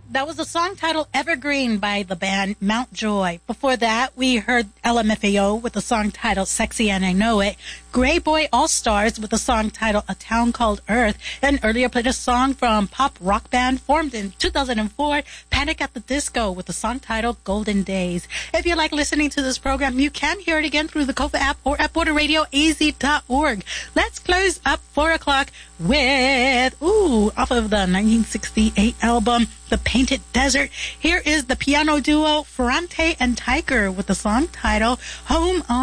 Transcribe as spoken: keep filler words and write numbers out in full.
That was the song titled Evergreen by the band Mount Joy. Before that, we heard L M F A O with the song titled Sexy and I Know It. Grey Boy All-Stars with the song titled A Town Called Earth. And earlier played a song from pop rock band formed in two thousand four, Panic at the Disco, with the song titled Golden Days. If you like listening to this program, you can hear it again through the Kova app or at border radio a z dot org. Let's close up four o'clock with, ooh, off of the nineteen sixty-eight album, The Painted Desert. Here is the piano duo Ferrante and Tiger with the song title Home on